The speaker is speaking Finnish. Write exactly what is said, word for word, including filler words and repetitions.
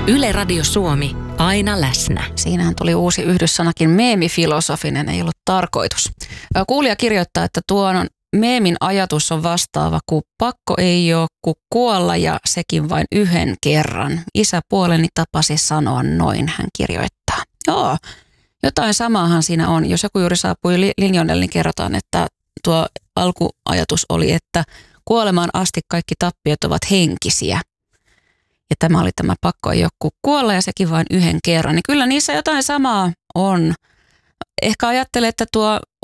Yle Radio Suomi, aina läsnä. Siinähän tuli uusi yhdyssanakin, meemifilosofinen, ei ollut tarkoitus. Kuulija kirjoittaa, että tuon meemin ajatus on vastaava, kun pakko ei ole kuin kuolla ja sekin vain yhden kerran. Isäpuoleni tapasi sanoa noin, hän kirjoittaa. Joo, jotain samaahan siinä on. Jos joku juuri saapui linjoille, niin kerrotaan, että tuo alkuajatus oli, että kuolemaan asti kaikki tappiot ovat henkisiä. Ja tämä oli tämä pakko ei ole kuin kuolla ja sekin vain yhden kerran. Niin kyllä niissä jotain samaa on. Ehkä ajattelee, että tuo